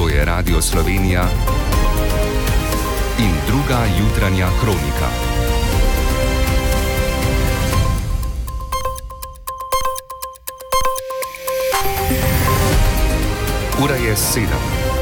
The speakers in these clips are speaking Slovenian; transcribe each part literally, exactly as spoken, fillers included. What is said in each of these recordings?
To je Radio Slovenija in druga jutranja kronika. Ura je sedem.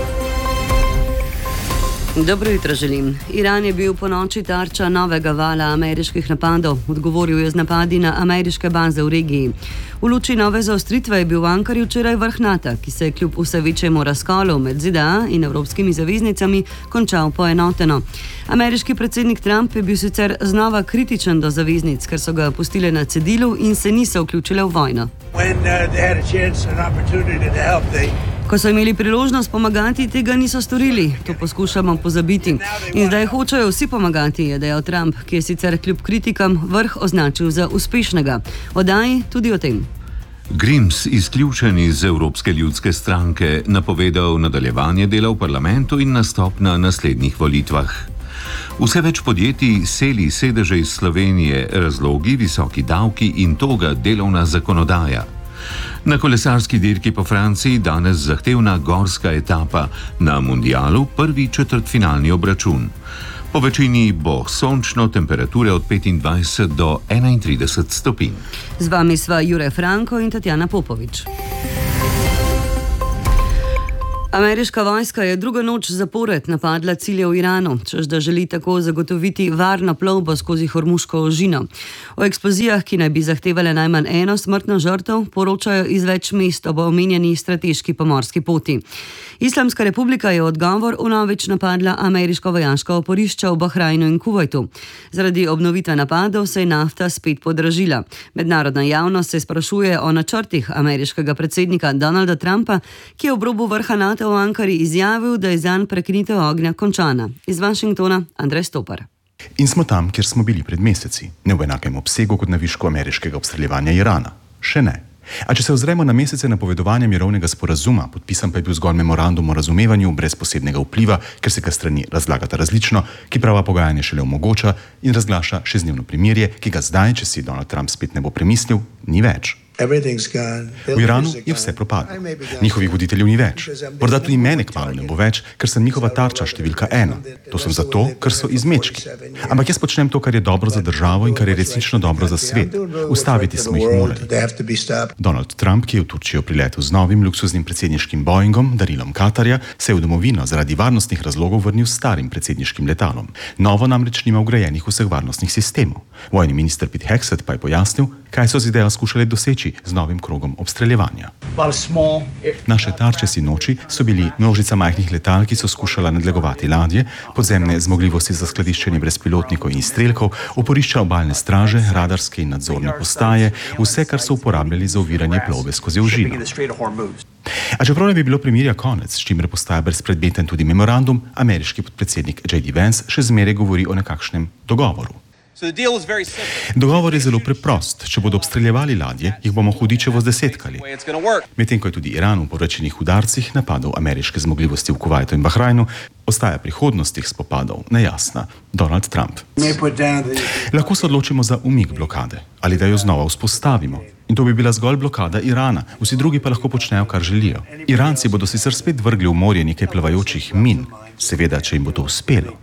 Dobro jutro želim. Iran je bil po noči tarča novega vala ameriških napadov. Odgovoril je z napadi na ameriške baze v regiji. V luči nove zaostritve je bil v Ankari včeraj vrh NATO, ki se je kljub vse večjemu razkolu med ZDA in evropskimi zaveznicami končal poenoteno. Ameriški predsednik Trump je bil sicer znova kritičen do zaveznic, ker so ga pustile na cedilu in se niso vključile v vojno. When, uh, they had a chance and opportunity to help, they... Ko so imeli priložnost pomagati, tega niso storili. To poskušamo pozabiti. In zdaj hočejo vsi pomagati, je dejal Trump, ki je sicer kljub kritikam vrh označil za uspešnega. Oddaji tudi o tem. Grims, izključen iz Evropske ljudske stranke, napovedal nadaljevanje dela v parlamentu in nastop na naslednjih volitvah. Vse več podjetij seli sedeže iz Slovenije, razlogi visoki davki in toga delovna zakonodaja. Na kolesarski dirki po Franciji danes zahtevna gorska etapa, na mundialu prvi četrtfinalni obračun. Po večini bo sončno, temperature od petindvajset do enaintrideset stopinj. Z vami sva Jure Franko in Tatjana Popovič. Ameriška vojska je drugo noč zapored napadla cilje v Iranu, češ da želi tako zagotoviti varno plovbo skozi Hormuško ožino. O eksplozijah, ki naj bi zahtevale najmanj eno smrtno žrtev, poročajo iz več mest ob omenjeni strateški pomorski poti. Islamska republika je odgovor vnovič napadla ameriško vojaško oporišče v Bahrajnu in Kuvajtu. Zaradi obnovitve napadov se je nafta spet podražila. Mednarodna javnost se sprašuje o načrtih ameriškega predsednika Donalda Trumpa, ki je ob robu vrha NATO v Ankari izjavil, da je zanj prekinitev ognja končana. Iz Washingtona Andrej Stopar. In smo tam, kjer smo bili pred meseci, ne v enakem obsegu kot na višku ameriškega obstreljevanja Irana. Še ne. A če se ozremo na mesece napovedovanja mirovnega sporazuma, podpisan pa je bil zgolj memorandum o razumevanju brez posebnega vpliva, ker se ga strani razlagata različno, ki prava pogajanje šele omogoča in razglaša šestdnevno primirje, ki ga zdaj, če si Donald Trump spet ne bo premislil, ni več. V Iranu je vse propadlo. Njihovih voditeljev ni več. Morda tudi mene kmalu ne bo več, ker sem njihova tarča številka ena. To sem zato, ker so izmečki. Ampak jaz počnem to, kar je dobro za državo in kar je resnično dobro za svet. Ustaviti smo jih morali. Donald Trump, ki je v Turčijo priletel z novim luksuznim predsedniškim Boeingom, darilom Katarja, se je v domovino zaradi varnostnih razlogov vrnil s starim predsedniškim letalom. Novo namreč nima vgrajenih vseh varnostnih sistemov. Vojni minister Pete Hegseth pa je pojasnil, kaj so z idejo skušali doseči z novim krogom obstreljevanja. Naše tarče sinoči so bili množica majhnih letal, ki so skušala nadlegovati ladje, podzemne zmogljivosti za skladiščenje brezpilotnikov in izstrelkov, oporišča obalne straže, radarske in nadzorne postaje, vse, kar so uporabljali za oviranje plovbe skozi ožino. A čeprav ne bi bilo primirja konec, s čimer postaja brezpredmeten tudi memorandum, ameriški podpredsednik J D Vance še zmeraj govori o nekakšnem dogovoru. Dogovor je zelo preprost. Če bodo obstreljevali ladje, jih bomo hudičevo zdesetkali. Medtem ko je tudi Iran v povračilnih udarcih napadal ameriške zmogljivosti v Kuvajtu in Bahrajnu, ostaja prihodnost teh spopadov nejasna. Donald Trump. Lahko se odločimo za umik blokade ali da jo znova vzpostavimo. In to bi bila zgolj blokada Irana. Vsi drugi pa lahko počnejo, kar želijo. Iranci bodo sicer spet vrgli v morje nekaj plavajočih min, seveda, če jim bo to uspelo.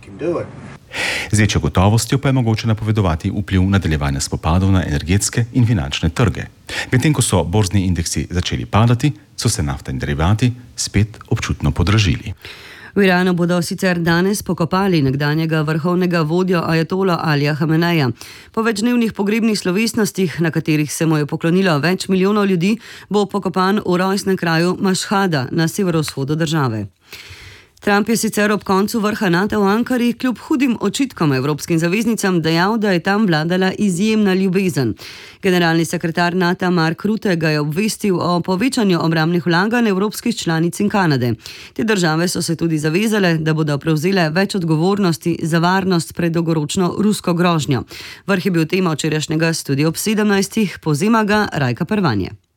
Z večjo gotovostjo pa je mogoče napovedovati vpliv nadaljevanja spopadov na energetske in finančne trge. Medtem ko so borzni indeksi začeli padati, so se nafta in derivati spet občutno podražili. V Iranu bodo sicer danes pokopali nekdanjega vrhovnega vodjo ajatola Alija Hameneja. Po večdnevnih pogrebnih slovesnostih, na katerih se mu je poklonilo več milijonov ljudi, bo pokopan v rojstnem kraju Mašhada na severovzhodu države. Trump je sicer ob koncu vrha NATO v Ankari kljub hudim očitkom evropskim zaveznicam dejal, da je tam vladala izjemna ljubezen. Generalni sekretar NATO Mark Rutte ga je obvestil o povečanju obrambnih vlaganj evropskih članic in Kanade. Te države so se tudi zavezale, da bodo prevzele več odgovornosti za varnost pred dolgoročno rusko grožnjo. Vrh je bil tema včerajšnjega Studia ob sedemnajstih, povzema ga Rajka Pervanje.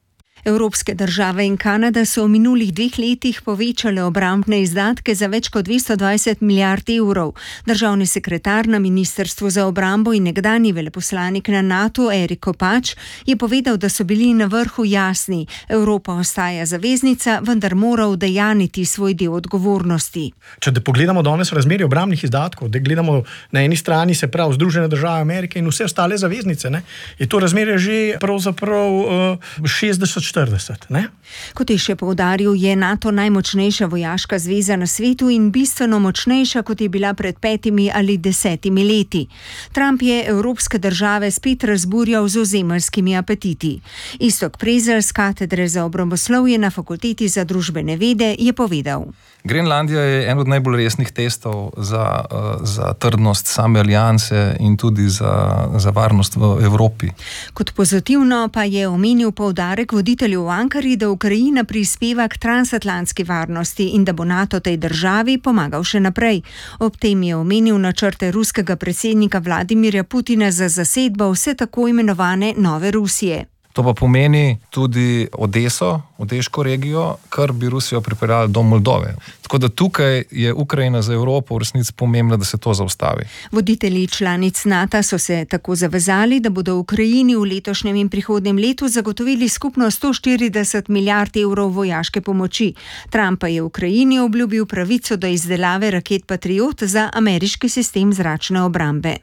Evropske države in Kanada so v minulih dveh letih povečale obrambne izdatke za več kot dvesto dvajset milijard evrov. Državni sekretar na Ministrstvu za obrambo in nekdanji veleposlanik na NATO Erik Kopač je povedal, da so bili na vrhu jasni. Evropa ostaja zaveznica, vendar mora udejaniti svoj del odgovornosti. Če da pogledamo danes razmerje obrambnih izdatkov, da gledamo na eni strani se prav Združene države Amerike in vse ostale zaveznice, ne, je to razmerje že pravzaprav uh, šestdeset štirideset. Kot je še poudaril, je NATO najmočnejša vojaška zveza na svetu in bistveno močnejša, kot je bila pred petimi ali desetimi leti. Trump je evropske države spet razburjal z ozemeljskimi apetiti. Iztok Prezelj z katedre za obramboslovje na Fakulteti za družbene vede je povedal. Grenlandija je en od najbolj resnih testov za, za trdnost same alianse in tudi za, za varnost v Evropi. Kot pozitivno pa je omenil poudarek voditelju v Ankari, da Ukrajina prispeva k transatlantski varnosti in da bo NATO tej državi pomagal še naprej. Ob tem je omenil načrte ruskega predsednika Vladimirja Putina za zasedbo vse tako imenovane Nove Rusije. To pa pomeni tudi Odeso, Odeško regijo, kar bi Rusijo pripeljalo do Moldove. Tako da tukaj je Ukrajina za Evropo v resnici pomembna, da se to zaustavi. Voditelji članic NATO so se tako zavezali, da bodo Ukrajini v letošnjem in prihodnjem letu zagotovili skupno sto štirideset milijard evrov vojaške pomoči. Trump pa je Ukrajini obljubil pravico do izdelave raket Patriot za ameriški sistem zračne obrambe.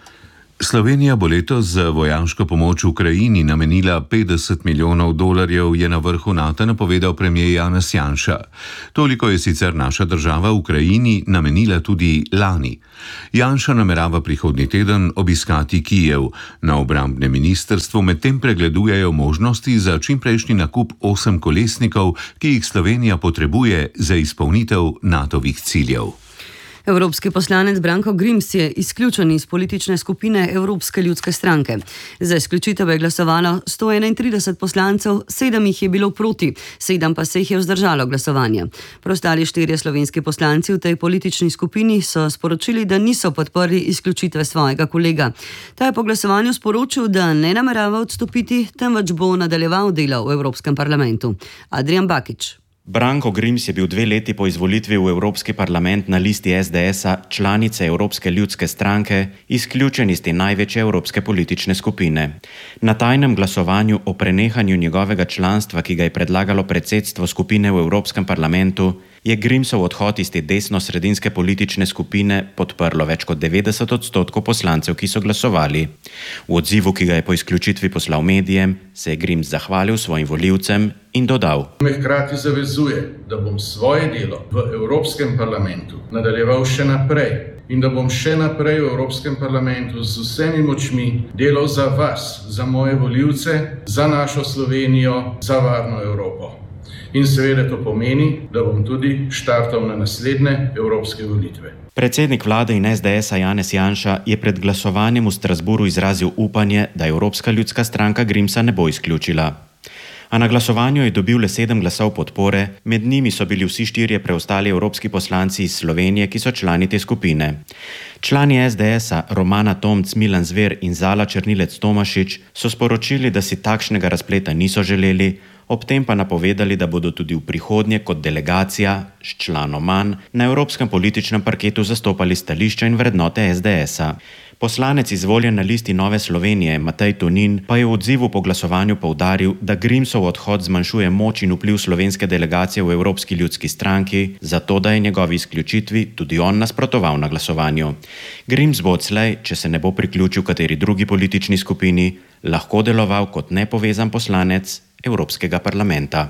Slovenija bo letos za vojaško pomoč Ukrajini namenila petdeset milijonov dolarjev, je na vrhu NATO napovedal premier Janez Janša. Toliko je sicer naša država Ukrajini namenila tudi lani. Janša namerava prihodnji teden obiskati Kijev. Na obrambnem ministrstvu medtem pregledujejo možnosti za čimprejšnji nakup osem kolesnikov, ki jih Slovenija potrebuje za izpolnitev NATOvih ciljev. Evropski poslanec Branko Grims je izključen iz politične skupine Evropske ljudske stranke. Za izključitev je glasovalo sto enaintrideset poslancev, sedem jih je bilo proti, sedem pa se jih je vzdržalo glasovanja. Preostali štirje slovenski poslanci v tej politični skupini so sporočili, da niso podprli izključitve svojega kolega. Ta je po glasovanju sporočil, da ne namerava odstopiti, temveč bo nadaljeval delo v Evropskem parlamentu. Adrian Bakič. Branko Grims je bil dve leti po izvolitvi v Evropski parlament na listi es de esa članice Evropske ljudske stranke izključen iz te največje evropske politične skupine. Na tajnem glasovanju o prenehanju njegovega članstva, ki ga je predlagalo predsedstvo skupine v Evropskem parlamentu, je Grimsov odhod iz te desno-sredinske politične skupine podprlo več kot devetdeset odstotkov poslancev, ki so glasovali. V odzivu, ki ga je po izključitvi poslal medijem, se je Grims zahvalil svojim volivcem in dodal: Me hkrati zavezuje, da bom svoje delo v Evropskem parlamentu nadaljeval še naprej in da bom še naprej v Evropskem parlamentu z vsemi močmi delal za vas, za moje volivce, za našo Slovenijo, za varno Evropo. In seveda to pomeni, da bom tudi štartal na naslednje evropske volitve. Predsednik vlade in es de esa Janez Janša je pred glasovanjem v Strasbourgu izrazil upanje, da Evropska ljudska stranka Grimsa ne bo izključila. A na glasovanju je dobil le sedem glasov podpore, med njimi so bili vsi štirje preostali evropski poslanci iz Slovenije, ki so člani te skupine. Člani es de esa Romana Tomc, Milan Zver in Zala Černilec Tomašič so sporočili, da si takšnega razpleta niso želeli, ob tem pa napovedali, da bodo tudi v prihodnje kot delegacija s članom manj na evropskem političnem parketu zastopali stališča in vrednote es de esa. Poslanec izvoljen na listi Nove Slovenije Matej Tonin pa je v odzivu po glasovanju poudaril, da Grimsov odhod zmanjšuje moč in vpliv slovenske delegacije v Evropski ljudski stranki, zato da je njegovi izključitvi tudi on nasprotoval na glasovanju. Grims bo odslej, če se ne bo priključil kateri drugi politični skupini, lahko deloval kot nepovezan poslanec Evropskega parlamenta.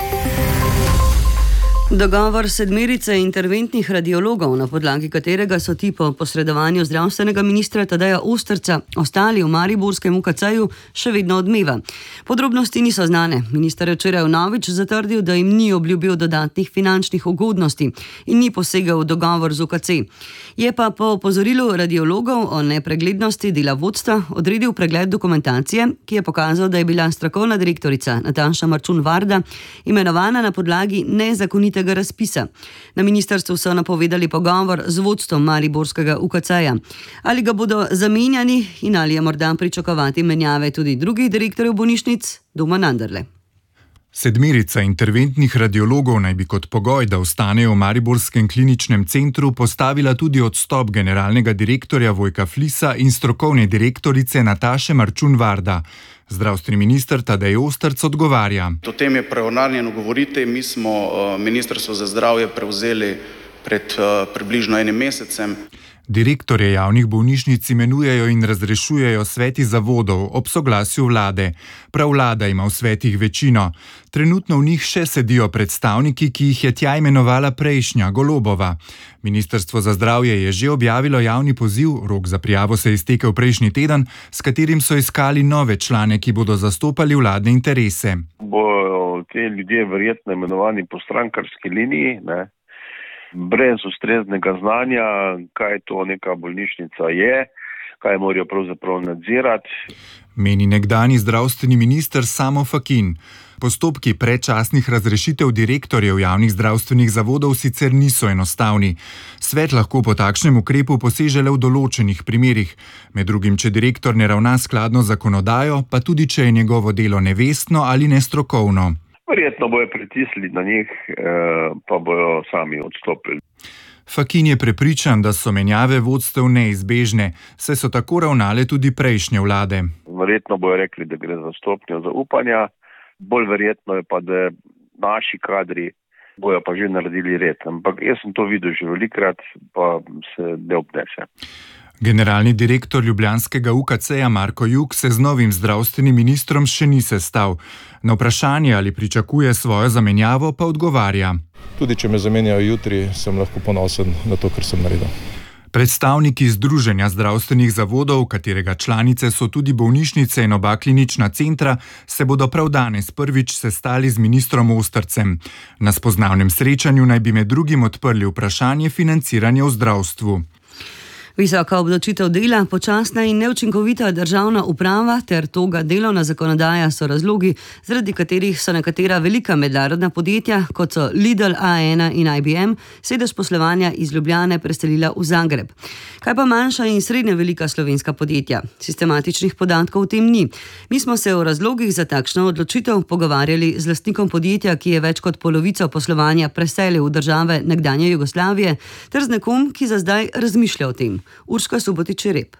Dogovor sedmerice interventnih radiologov, na podlagi katerega so ti po posredovanju zdravstvenega ministra Tadeja Osterca ostali v mariborskem u ka ce-ju, še vedno odmeva. Podrobnosti niso znane. Minister je včeraj vnovič zatrdil, da jim ni obljubil dodatnih finančnih ugodnosti in ni posegel v dogovor z u ka ce. Je pa po opozorilu radiologov o nepreglednosti dela vodstva odredil pregled dokumentacije, ki je pokazal, da je bila strokovna direktorica Nataša Marčun Varda imenovana na podlagi nezakonite razpisa. Na ministrstvu so napovedali pogovor z vodstvom mariborskega u ka ce-ja. Ali ga bodo zamenjani in ali je morda pričakovati menjave tudi drugih direktorjev bolnišnic? Domen Anderle. Sedmerica interventnih radiologov naj bi kot pogoj, da ostanejo v mariborskem kliničnem centru, postavila tudi odstop generalnega direktorja Vojka Flisa in strokovne direktorice Nataše Marčun-Varda. Zdravstveni minister Tadej Ostrc odgovarja. O tem je preunarjeno govoriti. Mi smo Ministrstvo za zdravje prevzeli pred približno enim mesecem. Direktorje javnih bolnišnic imenujejo in razrešujejo sveti zavodov ob soglasju vlade. Prav vlada ima v svetih večino. Trenutno v njih še sedijo predstavniki, ki jih je tja imenovala prejšnja, Golobova. Ministrstvo za zdravje je že objavilo javni poziv, rok za prijavo se je iztekel prejšnji teden, s katerim so iskali nove člane, ki bodo zastopali vladne interese. Bojo te ljudje verjetno imenovani po strankarski liniji, ne? Brez ustreznega znanja, kaj to neka bolnišnica je, kaj morajo pravzaprav nadzirati. Meni nekdanji zdravstveni minister Samo Fakin. Postopki predčasnih razrešitev direktorjev javnih zdravstvenih zavodov sicer niso enostavni. Svet lahko po takšnem ukrepu poseže le v določenih primerih. Med drugim, če direktor ne ravna skladno z zakonodajo, pa tudi, če je njegovo delo nevestno ali nestrokovno. Verjetno bojo pritisnili na njih, pa bojo sami odstopili. Fakin je prepričan, da so menjave vodstev neizbežne, saj so tako ravnale tudi prejšnje vlade. Verjetno bojo rekli, da gre za stopnjo zaupanja, bolj verjetno je pa, da naši kadri bojo pa že naredili red. Ampak jaz sem to videl že velikrat, pa se ne obnese. Generalni direktor ljubljanskega U K C-ja Marko Jug se z novim zdravstvenim ministrom še ni sestal. Na vprašanje, ali pričakuje svojo zamenjavo, pa odgovarja. Tudi če me zamenjajo jutri, sem lahko ponosen na to, kar sem naredil. Predstavniki Združenja zdravstvenih zavodov, katerega članice so tudi bolnišnice in oba klinična centra, se bodo prav danes prvič sestali z ministrom Ostrcem. Na spoznavnem srečanju naj bi med drugim odprli vprašanje financiranja v zdravstvu. Visoka obdavčitev dela, počasna in neučinkovita državna uprava ter toga delovna zakonodaja so razlogi, zaradi katerih so nekatera velika mednarodna podjetja, kot so Lidl, A ena in I B M, sedež poslovanja iz Ljubljane preselila v Zagreb. Kaj pa manjša in srednje velika slovenska podjetja? Sistematičnih podatkov o tem ni. Mi smo se o razlogih za takšno odločitev pogovarjali z lastnikom podjetja, ki je več kot polovico poslovanja preselil v države nekdanje Jugoslavije, ter z nekom, ki za zdaj razmišlja o tem. Urška Subotič-Rep.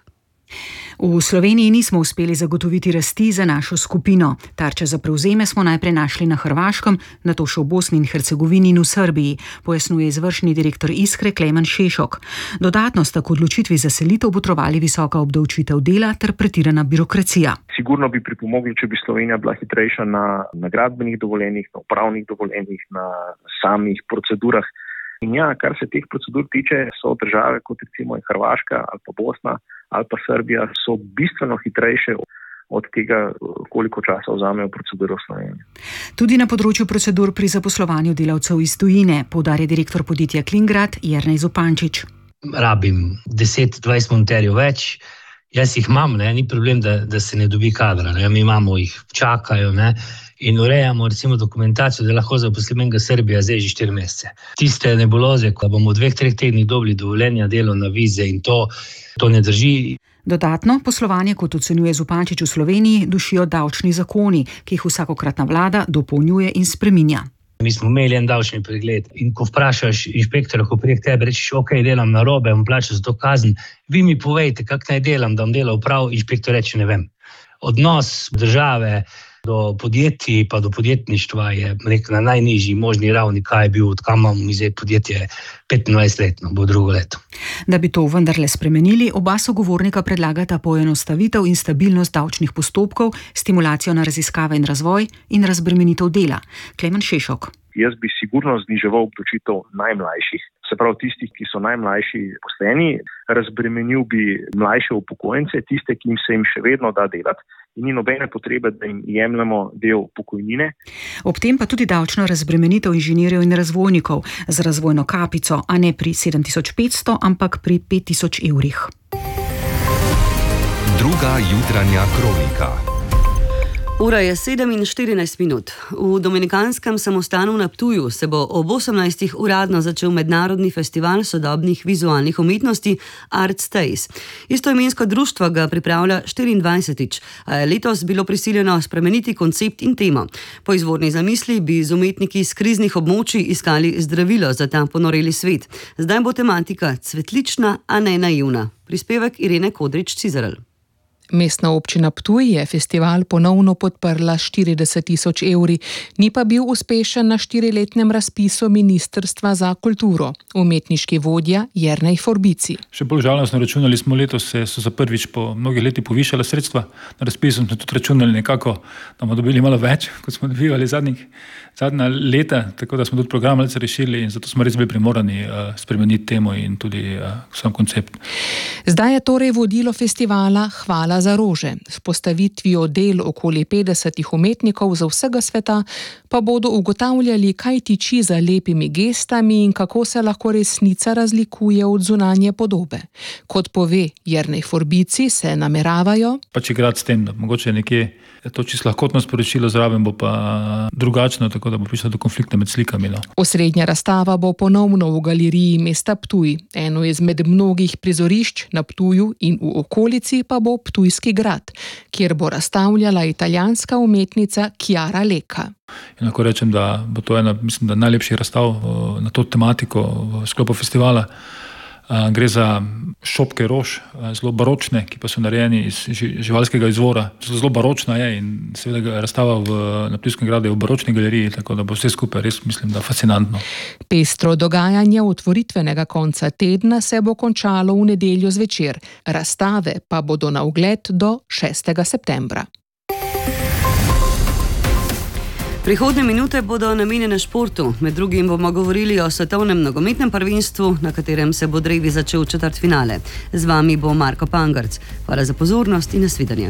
V Sloveniji nismo uspeli zagotoviti rasti za našo skupino. Tarče za prevzeme smo najprej našli na Hrvaškem, nato še v Bosni in Hercegovini in v Srbiji, pojasnjuje izvršni direktor Iskre Klemen Šešok. Dodatno sta k odločitvi za selitev botrovali visoka obdavčitev dela ter pretirana birokracija. Sigurno bi pripomogli, če bi Slovenija bila hitrejša na, na gradbenih dovoljenjih, na upravnih dovoljenjih, na samih procedurah. In ja, kar se teh procedur tiče, so države, kot recimo je Hrvaška ali pa Bosna ali pa Srbija, so bistveno hitrejše od tega, koliko časa vzamejo procedure v Sloveniji. Tudi na področju procedur pri zaposlovanju delavcev iz tujine, poudarja direktor podjetja Klingrad Jernej Zupančič. Rabim deset dvajset monterjev več, jaz jih imam, ne? Ni problem, da, da se ne dobi kadra, ne? Mi imamo jih, čakajo, ne? In urejamo recimo dokumentacijo, da lahko zaposlim enega Srbija zdaj že štiri mesece. Tiste nebuloze, ko bomo v dveh, treh tednih dobili dovoljenja, delovne vize in to, to ne drži. Dodatno poslovanje, kot ocenjuje Zupančič v Sloveniji, dušijo davčni zakoni, ki jih vsakokratna vlada dopolnjuje in spreminja. Mi smo imeli en davčni pregled in ko vprašaš inšpektorja, ko prek tebe rečeš, ok, delam narobe, bom plačal za to kazen, vi mi povejte, kak naj delam, da bom delal prav, inšpektor reče, ne vem. Odnos države do podjetij pa do podjetništva je nek na najnižji možni ravni, kaj je bil, odkam imamo mi zdaj podjetje petindvajset let, bo drugo leto. Da bi to vendarle spremenili, oba sogovornika predlagata poenostavitev in stabilnost davčnih postopkov, stimulacijo na raziskave in razvoj in razbremenitev dela. Klemen Šešok. Jaz bi sigurno zniževal obdavčitev najmlajših, se pravi tistih, ki so najmlajši posleni, razbremenil bi mlajše upokojence, tiste, ki jim se jim še vedno da delati in ni nobene potrebe, da jim jemljemo del pokojnine. Ob tem pa tudi davčno razbremenitev inženirjev in razvojnikov z razvojno kapico, a ne pri sedem tisoč petsto, ampak pri pet tisoč evrih. Druga jutranja kronika. Ura je sedem in štirinajst minut. V Dominikanskem samostanu na Ptuju se bo ob osemnajstih uradno začel mednarodni festival sodobnih vizualnih umetnosti Art Stays. Istoimensko društvo ga pripravlja štiriindvajsetič, a je letos bilo prisiljeno spremeniti koncept in temo. Po izvorni zamisli bi z umetniki iz kriznih območij iskali zdravilo za ta ponoreli svet. Zdaj bo tematika cvetlična, a ne naivna. Prispevek Irene Kodrič-Cizarel. Mestna občina Ptuj je festival ponovno podprla štirideset tisoč evri, ni pa bil uspešen na štiriletnem razpisu Ministrstva za kulturo. Umetniški vodja Jernej Forbici. Še bolj žalostno, računali smo letos, se so za prvič po mnogih letih povišala sredstva. Na razpisu smo tudi računali nekako, da bomo dobili malo več, kot smo dobivali zadnjih, zadnja leta, tako da smo tudi program malce rešili in zato smo res bili primorani uh, spremeniti temo in tudi uh, sam koncept. Zdaj je torej vodilo festivala Hvala za rože. S postavitvijo del okoli petdesetih umetnikov za vsega sveta pa bodo ugotavljali, kaj tiči za lepimi gestami in kako se lahko resnica razlikuje od zunanje podobe. Kot pove Jernej Forbici, se nameravajo pač igrati s tem, da mogoče nekje to čisto lahkotno sporočilo zraven bo pa drugačno, tako da bo prišlo do konflikta med slikami. No. Osrednja razstava bo ponovno v galeriji mesta Ptuj, eno izmed mnogih prizorišč na Ptuju in v okolici pa bo Ptujski grad, kjer bo razstavljala italijanska umetnica Chiara Lecca. In lahko rečem, da bo to ena, mislim, da najlepših razstav na to tematiko v sklopu festivala. Gre za šopke rož, zelo baročne, ki pa so narejeni iz živalskega izvora. Zelo baročna je in seveda razstava v, na Ptujskem gradu je v baročni galeriji, tako da bo vse skupaj res, mislim, da fascinantno. Pestro dogajanje otvoritvenega konca tedna se bo končalo v nedeljo zvečer. Razstave pa bodo na ogled do šestega septembra. Prihodnje minute bodo namenjene športu. Med drugim bomo govorili o svetovnem nogometnem prvenstvu, na katerem se bo drevi začel četrtfinale. Z vami bo Marko Pangarc. Hvala za pozornost in nasvidenje.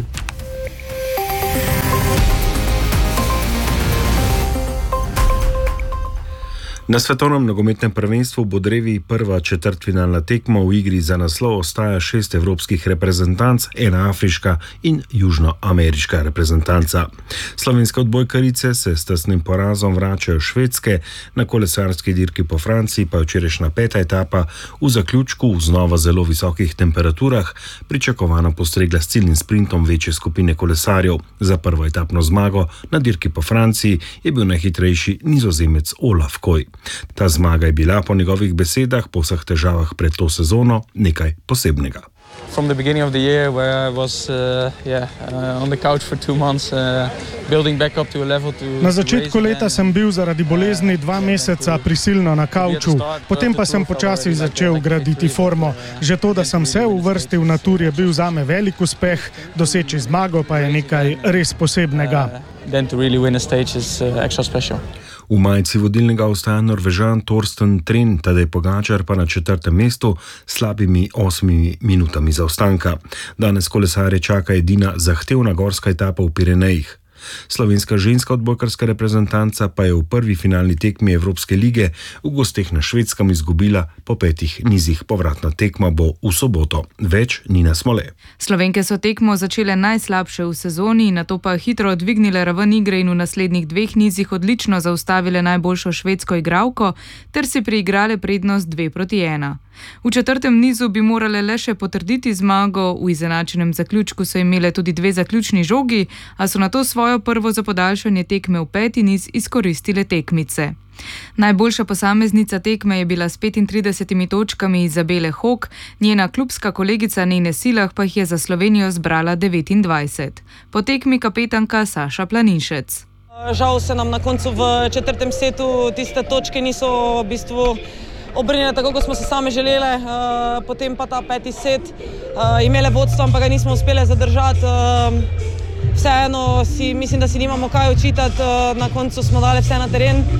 Na svetovnem nogometnem prvenstvu bo drevi prva četrtfinalna tekma. V igri za naslov ostaja šest evropskih reprezentanc, ena afriška in južnoameriška reprezentanca. Slovenske odbojkarice se s tesnim porazom vračajo Švedske, na kolesarski dirki po Franciji pa je včerajšnja peta etapa v zaključku v znova zelo visokih temperaturah pričakovano postregla s ciljnim sprintom večje skupine kolesarjev. Za prvo etapno zmago na dirki po Franciji je bil najhitrejši Nizozemec Olaf Koy. Ta zmaga je bila po njegovih besedah po vseh težavah pred to sezono nekaj posebnega. From the beginning of the year where I was uh, yeah, uh, on the couch for two months uh, building back up to a level to Na začetku leta sem bil zaradi bolezni dva meseca prisilno na kavču, potem pa sem počasi začel graditi formo. Že to, da sem se uvrstil na tur, je bil zame velik uspeh, doseči zmago pa je nekaj res posebnega. Then to really win a stage is uh, extra special. V majici vodilnega ostaja Norvežan Torsten Tren, Tadej Pogačar pa na četrtem mestu s slabimi osmimi minutami zaostanka. Danes kolesarje čaka edina zahtevna gorska etapa v Pirenejih. Slovenska ženska odbojkarska reprezentanca pa je v prvi finalni tekmi Evropske lige v gosteh na Švedskem izgubila po petih nizih. Povratna tekma bo v soboto. Več Nina Smole. Slovenke so tekmo začele najslabše v sezoni, nato pa hitro dvignile raven igre in v naslednjih dveh nizih odlično zaustavile najboljšo švedsko igralko ter si priigrale prednost dve proti ena. V četrtem nizu bi morale le še potrditi zmago, v izenačenem zaključku so imele tudi dve zaključni žogi, a so nato svojo prvo za podaljšanje tekme v peti niz izkoristile tekmice. Najboljša posameznica tekme je bila s petintridesetimi točkami Izabele Hok, njena klubska kolegica Nene Silah pa jih je za Slovenijo zbrala devetindvajset. Po tekmi kapetanka Saša Planinšec. Žal se nam na koncu v četrtem setu tiste točke niso v bistvu obrnile tako, kot smo se same želele, potem pa ta peti set, imele vodstvo, ampak ga nismo uspele zadržati. Vseeno si, mislim, da si nimamo kaj očitati, na koncu smo dali vse na teren.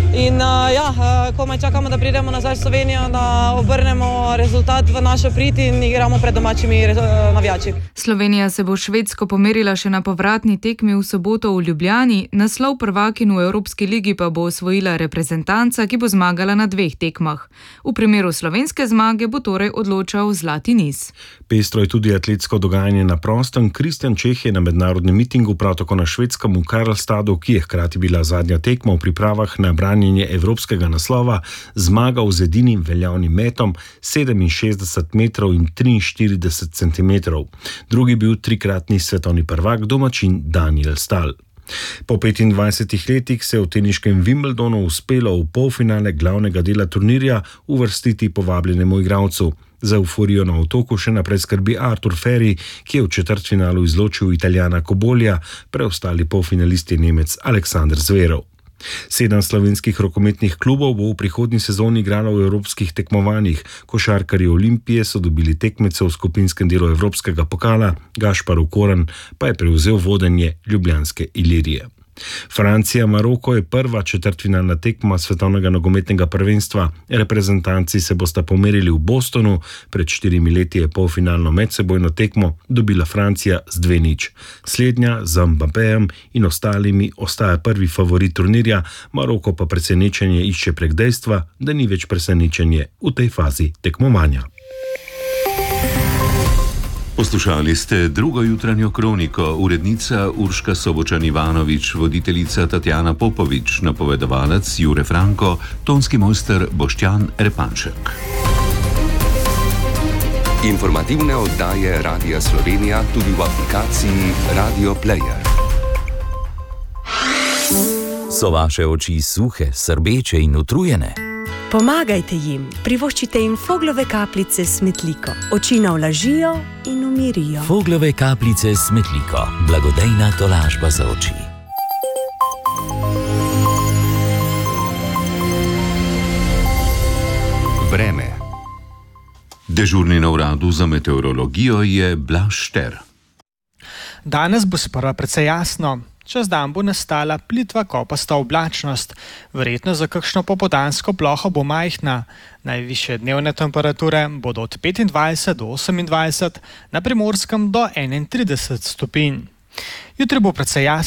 In uh, ja, uh, komaj čakamo, da pridemo nazaj v Slovenijo, da obrnemo rezultat v našo prid in igramo pred domačimi uh, navijači. Slovenija se bo Švedsko pomerila še na povratni tekmi v soboto v Ljubljani, naslov prvakinj v Evropski ligi pa bo osvojila reprezentanca, ki bo zmagala na dveh tekmah. V primeru slovenske zmage bo torej odločal zlati niz. Pestro je tudi atletsko dogajanje na prostem. Kristjan Čeh je na mednarodnem mitingu, prav tako na švedskem v Karlstadu, ki je hkrati bila zadnja tekma v pripravah na branjenje evropskega naslova, zmagal z edinim veljavnim metom sedeminšestdeset metrov in triinštirideset centimetrov. Drugi bil trikratni svetovni prvak, domačin Daniel Stahl. Po petindvajsetih letih se je v teniškem Wimbledonu uspelo v polfinale glavnega dela turnirja uvrstiti povabljenemu igralcu. Za euforijo na otoku še naprej skrbi Artur Feri, ki je v četrtfinalu izločil Italijana Cobolija, preostali polfinalist je Nemec Aleksander Zverov. Sedem slovenskih rokometnih klubov bo v prihodnji sezoni igralo v evropskih tekmovanjih. Košarkarji Olimpije so dobili tekmece v skupinskem delu evropskega pokala, Gašpar Okoran pa je prevzel vodenje ljubljanske Ilirije. Francija Maroko je prva četrtfinalna tekma svetovnega nogometnega prvenstva. Reprezentanci se bosta pomerili v Bostonu, pred štirimi leti je polfinalno medsebojno tekmo dobila Francija z dve nič. Slednja z Mbappejem in ostalimi ostaja prvi favorit turnirja, Maroko pa presenečenje išče prek dejstva, da ni več presenečenje v tej fazi tekmovanja. Poslušali ste drugo jutranjo kroniko, urednica Urška Sobočan-Ivanović, voditeljica Tatjana Popovič, napovedovalec Jure Franko, tonski mojster Boštjan Repanšek. Informativne oddaje Radia Slovenija tudi v aplikaciji Radio Player. So vaše oči suhe, srbeče in utrujene? Pomagajte jim, privoščite jim Foglove kapljice s smetliko. Oči navlažijo in umirijo. Foglove kapljice s smetliko. Blagodejna tolažba za oči. Vreme. Dežurni na uradu za meteorologijo je Blaž Šter. Danes bo sprva precej jasno. Čez dan bo nastala plitva kopasta oblačnost. Verjetno za kakšno popoldansko ploho bo majhna. Najvišje dnevne temperature bodo od petindvajset do osemindvajset, na Primorskem do enaintrideset stopinj. Jutri bo precej jasno.